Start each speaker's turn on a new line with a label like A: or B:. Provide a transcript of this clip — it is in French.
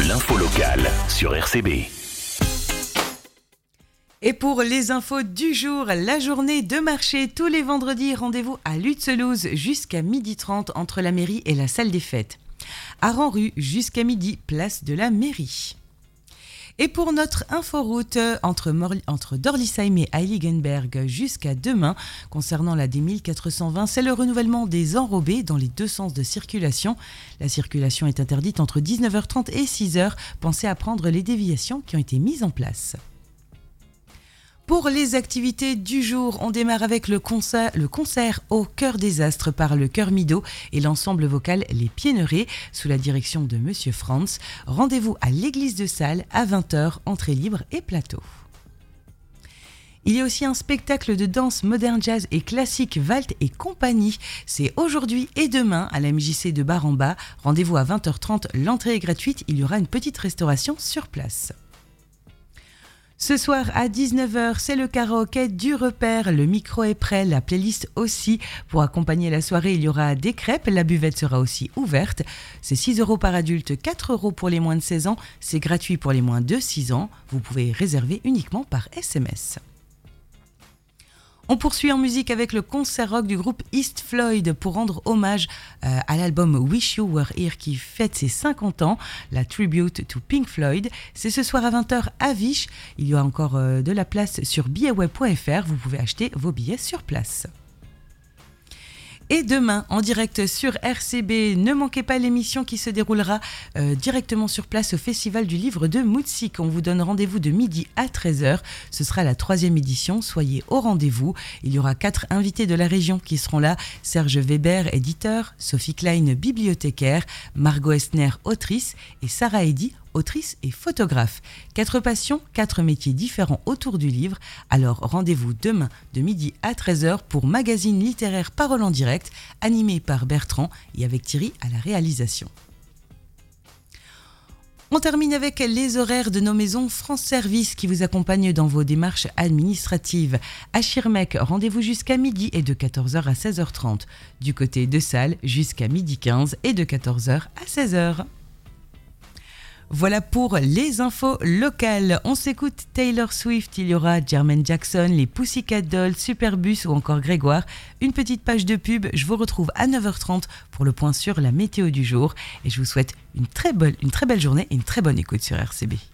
A: L'info locale sur RCB.
B: Et pour les infos du jour, la journée de marché tous les vendredis, rendez-vous à Lutzelouse jusqu'à 12h30 entre la mairie et la salle des fêtes. À Ranru jusqu'à midi, place de la mairie. Et pour notre inforoute entre Dorlisheim et Heiligenberg jusqu'à demain, concernant la D1420, c'est le renouvellement des enrobés dans les deux sens de circulation. La circulation est interdite entre 19h30 et 6h. Pensez à prendre les déviations qui ont été mises en place. Pour les activités du jour, on démarre avec le concert au Cœur des Astres par le Chœur Mido et l'ensemble vocal Les Piennerets sous la direction de Monsieur Franz. Rendez-vous à l'église de Salles à 20h, entrée libre et plateau. Il y a aussi un spectacle de danse moderne jazz et classique Walt et compagnie. C'est aujourd'hui et demain à la MJC de Bar-en-Bas. Rendez-vous à 20h30, l'entrée est gratuite, il y aura une petite restauration sur place. Ce soir à 19h, c'est le karaoké du repère. Le micro est prêt, la playlist aussi. Pour accompagner la soirée, il y aura des crêpes. La buvette sera aussi ouverte. C'est 6 € par adulte, 4 € pour les moins de 16 ans. C'est gratuit pour les moins de 6 ans. Vous pouvez réserver uniquement par SMS. On poursuit en musique avec le concert rock du groupe East Floyd pour rendre hommage à l'album Wish You Were Here qui fête ses 50 ans, la tribute to Pink Floyd. C'est ce soir à 20h à Vich. Il y a encore de la place sur billetweb.fr. Vous pouvez acheter vos billets sur place. Et demain, en direct sur RCB, ne manquez pas l'émission qui se déroulera directement sur place au Festival du Livre de Moutzik. On vous donne rendez-vous de midi à 13h. Ce sera la 3e édition. Soyez au rendez-vous. Il y aura 4 invités de la région qui seront là. Serge Weber, éditeur, Sophie Klein, bibliothécaire, Margot Esner, autrice et Sarah Eddy, autrice et photographe. 4 passions, 4 métiers différents autour du livre. Alors rendez-vous demain de midi à 13h pour Magazine littéraire Parole en direct, animé par Bertrand et avec Thierry à la réalisation. On termine avec les horaires de nos maisons France Service qui vous accompagnent dans vos démarches administratives. À Schirmeck, rendez-vous jusqu'à midi et de 14h à 16h30. Du côté de Salles, jusqu'à midi 15 et de 14h à 16h. Voilà pour les infos locales. On s'écoute Taylor Swift, il y aura Jermaine Jackson, les Pussycat Dolls, Superbus ou encore Grégoire. Une petite page de pub, je vous retrouve à 9h30 pour le point sur la météo du jour. Et je vous souhaite une très belle journée et une très bonne écoute sur RCB.